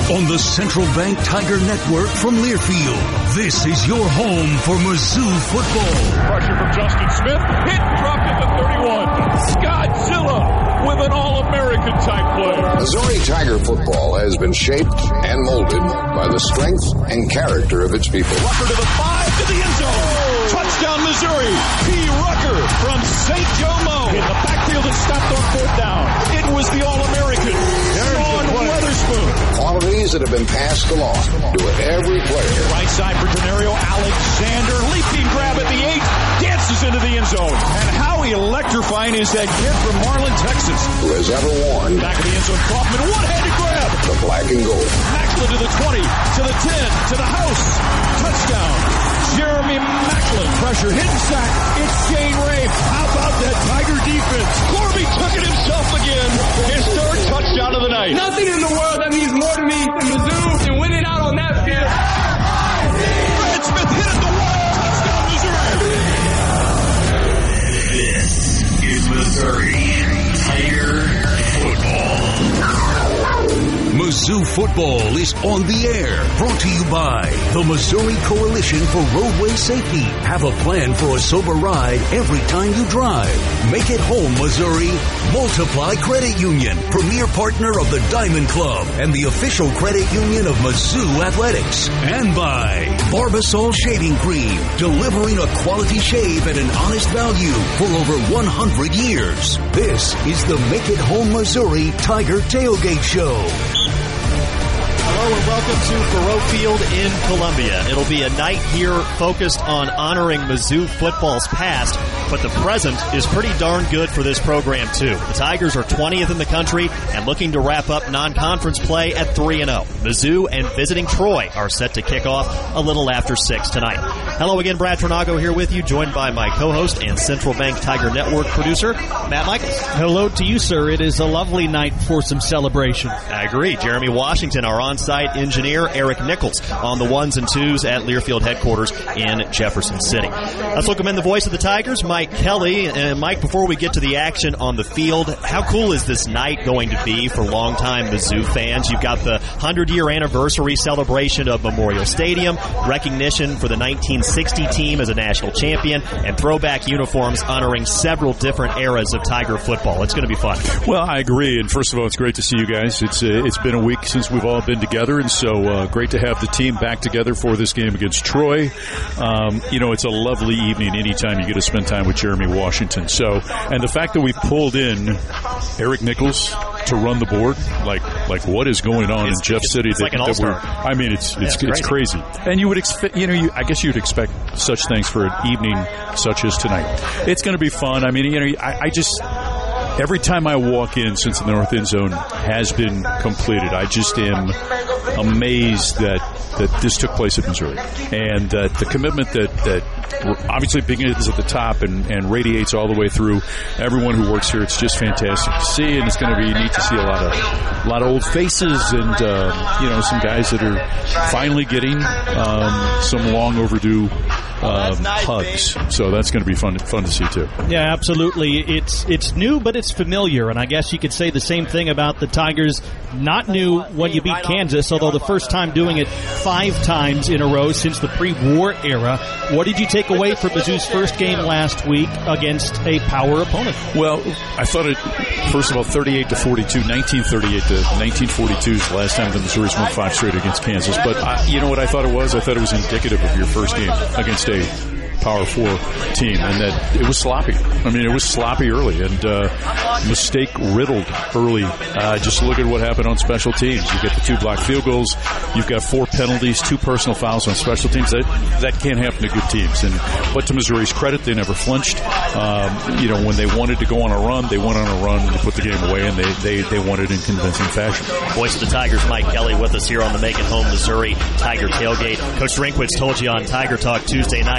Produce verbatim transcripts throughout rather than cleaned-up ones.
on the Central Bank Tiger Network from Learfield. This is your home for Mizzou football. Pressure from Justin Smith. Hit, dropped at the thirty-one. Scotzilla with an All-American type play. Missouri Tiger football has been shaped and molded by the strength and character of its people. Rucker to the five, to the end zone. Touchdown, Missouri. P. Rucker from Saint Joe Mo. In the backfield and stopped on fourth down. It was the All-American, Sean Weatherspoon. Qualities that have been passed along to every player. Right side for Denario Alexander. Leaping grab at the eight. Dances into the end zone. And how electrifying is that kid from Marlin, Texas? Who has ever worn back of the end zone. Kaufman, one-handed grab. The black and gold. Macklin to the twenty, to the ten, to the house. Touchdown. Jeremy Macklin. Pressure, hidden sack. It's Shane Ray. How about that Tiger defense? Corby took it himself again. His third touchdown of the night. Nothing in the world that means more to me than Mizzou and winning out on that field. Brad Smith hit at the wall. Touchdown, Missouri. This is Missouri Tiger football. Mizzou football is on the air. Brought to you by the Missouri Coalition for Roadway Safety. Have a plan for a sober ride every time you drive. Make it home, Missouri. Multiply Credit Union, premier partner of the Diamond Club and the official credit union of Mizzou Athletics. And by Barbasol Shaving Cream, delivering a quality shave at an honest value for over one hundred years. This is the Make It Home Missouri Tiger Tailgate Show. Hello and welcome to Faurot Field in Columbia. It'll be a night here focused on honoring Mizzou football's past, but the present is pretty darn good for this program too. The Tigers are twentieth in the country and looking to wrap up non-conference play at three and oh. Mizzou and visiting Troy are set to kick off a little after six tonight. Hello again, Brad Tornago here with you, joined by my co-host and Central Bank Tiger Network producer, Matt Michaels. Hello to you, sir. It is a lovely night for some celebration. I agree. Jeremy Washington, our on-site engineer, Eric Nichols on the ones and twos at Learfield headquarters in Jefferson City. Let's welcome in the voice of the Tigers, Mike Kelly. And Mike, before we get to the action on the field, how cool is this night going to be for longtime Mizzou fans? You've got the hundred-year anniversary celebration of Memorial Stadium, recognition for the nineteen sixty team as a national champion, and throwback uniforms honoring several different eras of Tiger football. It's going to be fun. Well, I agree. And first of all, it's great to see you guys. It's uh, it's been a week since we've all been together, and so uh, great to have the team back together for this game against Troy. Um, you know, it's a lovely evening anytime you get to spend time with Jeremy Washington. So, and the fact that we pulled in Eric Nichols to run the board, like like what is going on it's, in Jeff it's, City? It's that, like an that all-star. I mean, it's it's yeah, it's, it's crazy. And you would expect, you know, you, I guess you'd expect such things for an evening such as tonight. It's going to be fun. I mean, you know, I, I just. Every time I walk in since the North End Zone has been completed, I just am amazed that, that this took place at Missouri. And uh, the commitment that, that obviously begins at the top and, and radiates all the way through everyone who works here. It's just fantastic to see, and it's going to be neat to see a lot of a lot of old faces and uh, you know, some guys that are finally getting um, some long overdue Um, hugs. So that's going to be fun fun to see too. Yeah, absolutely. It's it's new, but it's familiar, and I guess you could say the same thing about the Tigers. Not new when you beat Kansas, although the first time doing it five times in a row since the pre-war era. What did you take away from Mizzou's first game last week against a power opponent? Well, I thought it, first of all, thirty-eight to forty-two, nineteen thirty-eight to nineteen forty-two is the last time the Missouri's won five straight against Kansas. But I, you know what I thought it was? I thought it was indicative of your first game against a Power Four team, and that it was sloppy. I mean, it was sloppy early and uh, mistake riddled early. Uh, just look at what happened on special teams. You get the two blocked field goals. You've got four penalties, two personal fouls on special teams. That that can't happen to good teams. And but to Missouri's credit, they never flinched. Um, you know, when they wanted to go on a run, they went on a run to put the game away, and they they they won it in convincing fashion. Voice of the Tigers, Mike Kelly, with us here on the Make It Home Missouri Tiger Tailgate. Coach Drinkwitz told you on Tiger Talk Tuesday night,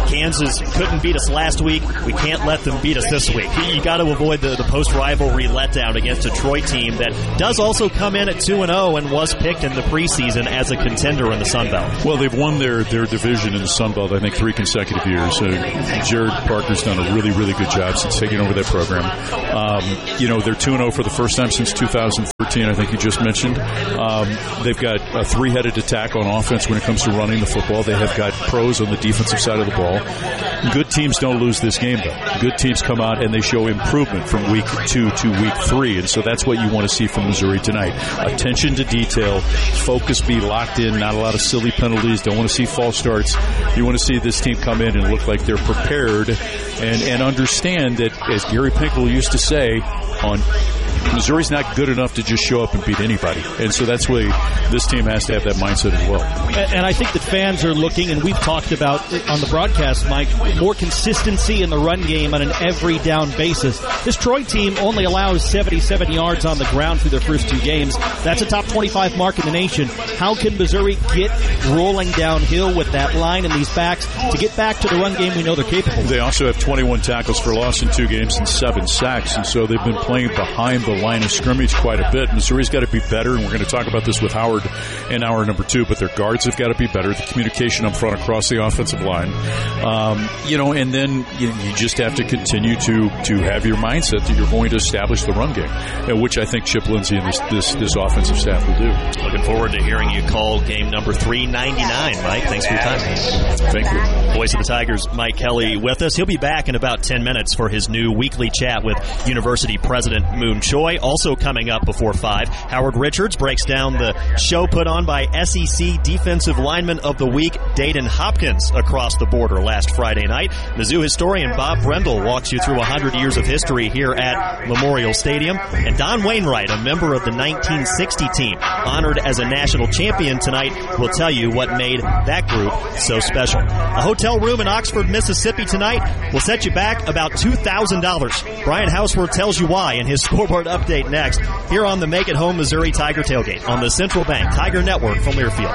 Kansas couldn't beat us last week. We can't let them beat us this week. You got to avoid the, the post-rivalry letdown against a Troy team that does also come in at two and oh and was picked in the preseason as a contender in the Sun Belt. Well, they've won their, their division in the Sun Belt, I think, three consecutive years. Uh, Jared Parker's done a really, really good job since taking over that program. Um, you know, they're two and oh for the first time since two thousand thirteen, I think you just mentioned. Um, they've got a three-headed attack on offense when it comes to running the football. They have got pros on the defensive side of the ball. Good teams don't lose this game, though. Good teams come out and they show improvement from week two to week three, and so that's what you want to see from Missouri tonight. Attention to detail, focus, be locked in, not a lot of silly penalties, don't want to see false starts. You want to see this team come in and look like they're prepared and, and understand that, as Gary Pinkel used to say, on Missouri's not good enough to just show up and beat anybody. And so that's why this team has to have that mindset as well. And I think that fans are looking, and we've talked about on the broadcast, Mike, more consistency in the run game on an every down basis. This Troy team only allows seventy-seven yards on the ground through their first two games. That's a top twenty-five mark in the nation. How can Missouri get rolling downhill with that line and these backs to get back to the run game we know they're capable of? They also have twenty-one tackles for loss in two games and seven sacks, and so they've been playing behind the line of scrimmage quite a bit. Missouri's got to be better, and we're going to talk about this with Howard in hour number two, but their guards have got to be better, the communication up front across the offensive line. Um, you know, and then you, you just have to continue to, to have your mindset that you're going to establish the run game, which I think Chip Lindsey and this, this, this offensive staff will do. Looking forward to hearing you call game number three ninety-nine, Mike. Thanks for your time. Thank you. Voice of the Tigers, Mike Kelly, with us. He'll be back in about ten minutes for his new weekly chat with University President Moon Choi. Also coming up before five, Howard Richards breaks down the show put on by S E C Defensive Lineman of the Week, Dayton Hopkins, across the border last Friday night. Mizzou historian Bob Brendel walks you through one hundred years of history here at Memorial Stadium. And Don Wainwright, a member of the nineteen sixty team, honored as a national champion tonight, will tell you what made that group so special. A hotel room in Oxford, Mississippi tonight will set you back about two thousand dollars. Brian Houseworth tells you why in his scoreboard update next, here on the Make It Home Missouri Tiger Tailgate on the Central Bank Tiger Network from Learfield.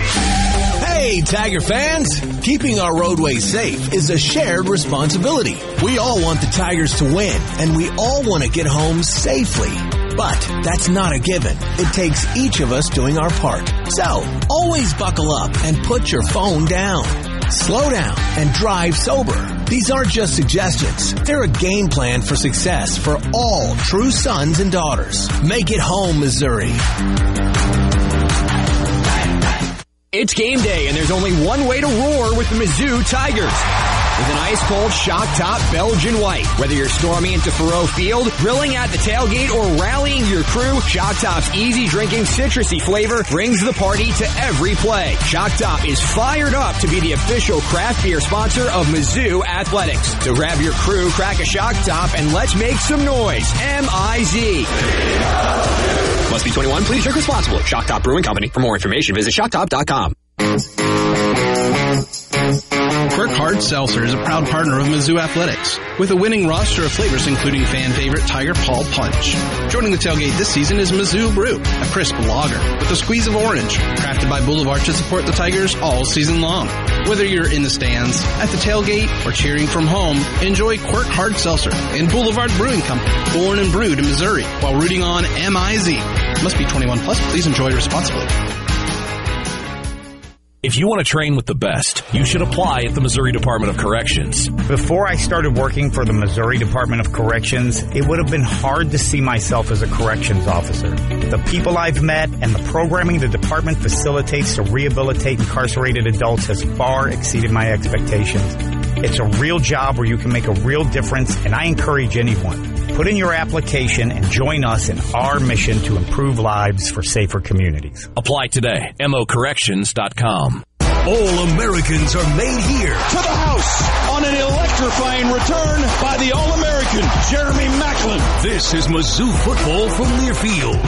Hey, Tiger fans! Keeping our roadways safe is a shared responsibility. We all want the Tigers to win, and we all want to get home safely. But that's not a given. It takes each of us doing our part. So, always buckle up and put your phone down. Slow down and drive sober. These aren't just suggestions. They're a game plan for success for all true sons and daughters. Make it home, Missouri. It's game day, and there's only one way to roar with the Mizzou Tigers. With an ice-cold Shock Top Belgian White. Whether you're storming into Faurot Field, grilling at the tailgate, or rallying your crew, Shock Top's easy-drinking citrusy flavor brings the party to every play. Shock Top is fired up to be the official craft beer sponsor of Mizzou Athletics. So grab your crew, crack a Shock Top, and let's make some noise. M I Z. Must be twenty-one. Please drink responsibly. Shock Top Brewing Company. For more information, visit shock top dot com. Quirk Hard Seltzer is a proud partner of Mizzou Athletics, with a winning roster of flavors including fan favorite Tiger Paw Punch. Joining the tailgate this season is Mizzou Brew, a crisp lager with a squeeze of orange, crafted by Boulevard to support the Tigers all season long. Whether you're in the stands, at the tailgate, or cheering from home, enjoy Quirk Hard Seltzer and Boulevard Brewing Company, born and brewed in Missouri, while rooting on M I Z. Must be twenty-one plus. Please enjoy responsibly. If you want to train with the best, you should apply at the Missouri Department of Corrections. Before I started working for the Missouri Department of Corrections, it would have been hard to see myself as a corrections officer. The people I've met and the programming the department facilitates to rehabilitate incarcerated adults has far exceeded my expectations. It's a real job where you can make a real difference, and I encourage anyone. Put in your application and join us in our mission to improve lives for safer communities. Apply today. M O corrections dot com. All Americans are made here. To the house on an electrifying return by the All-American Jeremy Maclin. This is Mizzou football from Learfield.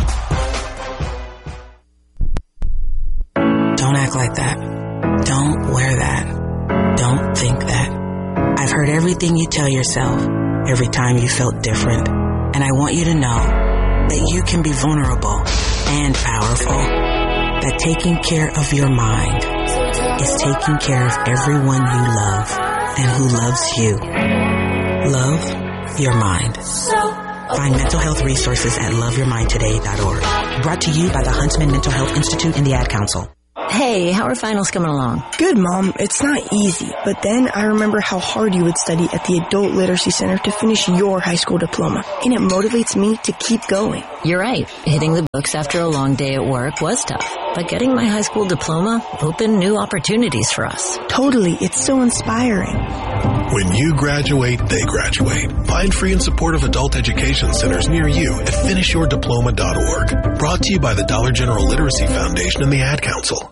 Don't act like that. Don't wear that. Don't think that. I've heard everything you tell yourself every time you felt different. And I want you to know that you can be vulnerable and powerful. That taking care of your mind is taking care of everyone you love. and who loves you. Love your mind. Find mental health resources at love your mind today dot org. Brought to you by the Huntsman Mental Health Institute and the Ad Council. Hey, how are finals coming along? Good, Mom. It's not easy. But then I remember how hard you would study at the Adult Literacy Center to finish your high school diploma. And it motivates me to keep going. You're right. Hitting the books after a long day at work was tough. But getting my high school diploma opened new opportunities for us. Totally. It's so inspiring. When you graduate, they graduate. Find free and supportive adult education centers near you at finish your diploma dot org. Brought to you by the Dollar General Literacy Foundation and the Ad Council.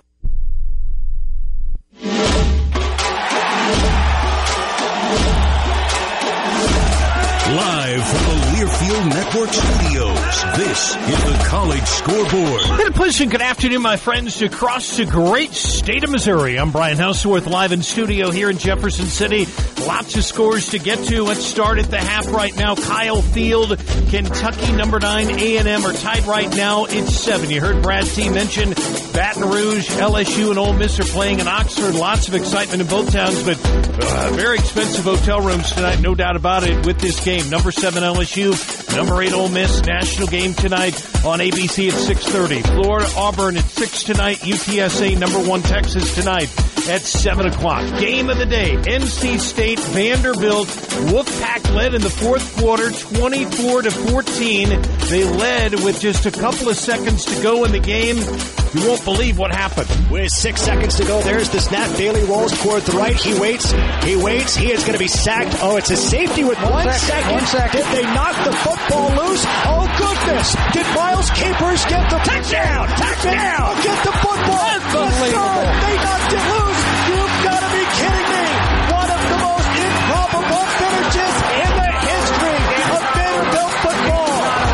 Live from the Learfield Network studios, this is the College Scoreboard. Good pleasant good afternoon, my friends, across the great state of Missouri. I'm Brian Houseworth, live in studio here in Jefferson City. Lots of scores to get to. Let's start at the half right now. Kyle Field, Kentucky, number nine, A and M are tied right now. It's seven. You heard Brad T. mention Baton Rouge, L S U, and Ole Miss are playing in Oxford. Lots of excitement in both towns, but uh, very expensive hotel rooms tonight, no doubt about it, with this game. Number seven L S U, number eight Ole Miss. National game tonight on A B C at six thirty. Florida Auburn at six tonight. U T S A number one Texas tonight at seven o'clock. Game of the day, N C State Vanderbilt. Wolfpack led in the fourth quarter, twenty-four to fourteen. They led with just a couple of seconds to go in the game. You won't believe what happened. With six seconds to go, there's the snap. Bailey rolls toward the right. He waits. He waits. He is going to be sacked. Oh, it's a safety with one, one second. second. One second. Did they knock the football loose? Oh, goodness. Did Miles Capers get the touchdown? Touchdown. Get the football. Unbelievable. They knocked it loose. You've got to be kidding me. One of the most improbable finishes in the history of Vanderbilt football.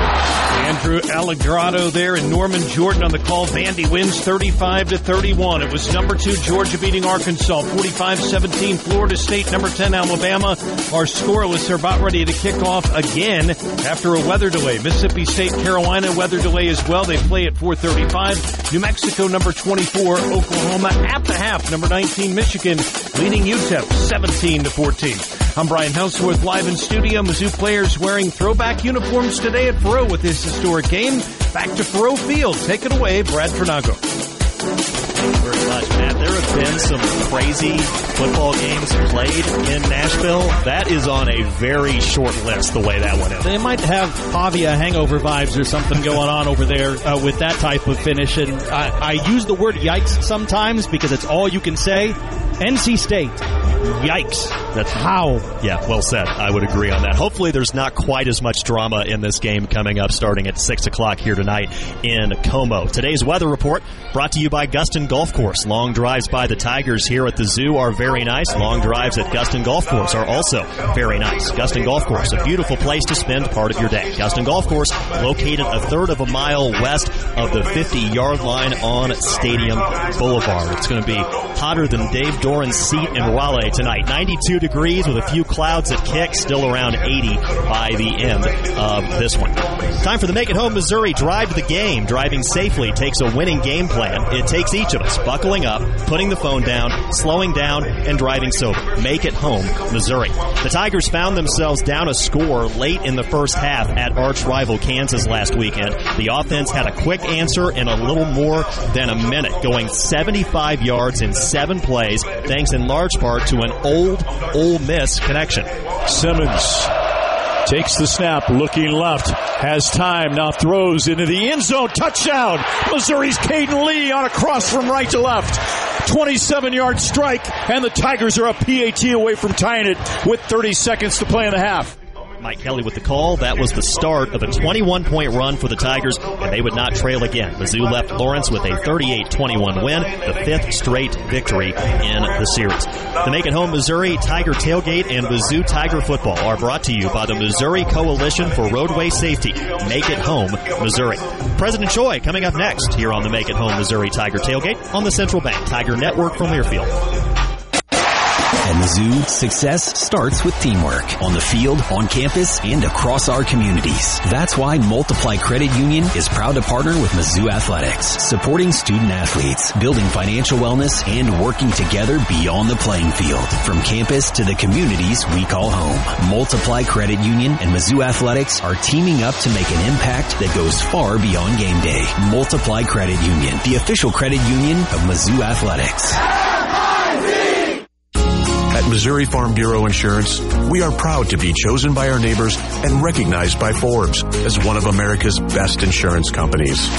Andrew Allegrado there and Norman Jordan on the call. Vandy wins thirty-five to thirty-one. It was number two Georgia beating Arkansas forty-five seventeen. Florida State number ten Alabama are scoreless. They're about ready to kick off again after a weather delay. Mississippi State Carolina weather delay as well. They play at four thirty-five. New Mexico number twenty-four Oklahoma at the half. Number nineteen Michigan leading U T E P seventeen to fourteen. I'm Brian Houseworth, live in studio. Mizzou players wearing throwback uniforms today at Faurot with this historic game. Back to Faurot Field. Take it away, Brad Fernago. Thank you very much, Matt. There have been some crazy football games played in Nashville. That is on a very short list, the way that went in. They might have Pavia hangover vibes or something going on over there uh, with that type of finish. And I, I use the word yikes sometimes because it's all you can say. N C State, yikes. That's how. Yeah, well said. I would agree on that. Hopefully there's not quite as much drama in this game coming up starting at six o'clock here tonight in Como. Today's weather report brought to you by Guston Golf Course. Long drives by the Tigers here at the Zoo are very nice. Long drives at Guston Golf Course are also very nice. Guston Golf Course, a beautiful place to spend part of your day. Guston Golf Course, located a third of a mile west of the fifty-yard line on Stadium Boulevard. It's going to be hotter than Dave Doran's seat in Raleigh tonight. ninety-two degrees with a few clouds that kick, still around eighty by the end of this one. Time for the Make It Home Missouri Drive to the Game. Driving safely takes a winning game plan. It takes each of us buckling up, putting the phone down, slowing down, and driving sober. Make it home, Missouri. The Tigers found themselves down a score late in the first half at arch rival Kansas last weekend. The offense had a quick answer in a little more than a minute, going seventy-five yards in seven plays, thanks in large part to an old Ole Miss connection. Simmons takes the snap, looking left, has time, now throws into the end zone, touchdown! Missouri's Caden Lee on a cross from right to left. twenty-seven-yard strike, and the Tigers are a P A T away from tying it with thirty seconds to play in the half. Mike Kelly with the call. That was the start of a twenty-one point run for the Tigers, and they would not trail again. Mizzou left Lawrence with a thirty-eight twenty-one win, the fifth straight victory in the series. The Make It Home Missouri Tiger Tailgate and Mizzou Tiger Football are brought to you by the Missouri Coalition for Roadway Safety. Make It Home Missouri. President Choi coming up next here on the Make It Home Missouri Tiger Tailgate on the Central Bank Tiger Network from Learfield. At Mizzou, success starts with teamwork on the field, on campus, and across our communities. That's why Multiply Credit Union is proud to partner with Mizzou Athletics, supporting student athletes, building financial wellness, and working together beyond the playing field. From campus to the communities we call home. Multiply Credit Union and Mizzou Athletics are teaming up to make an impact that goes far beyond game day. Multiply Credit Union, the official credit union of Mizzou Athletics. At Missouri Farm Bureau Insurance, we are proud to be chosen by our neighbors and recognized by Forbes as one of America's best insurance companies.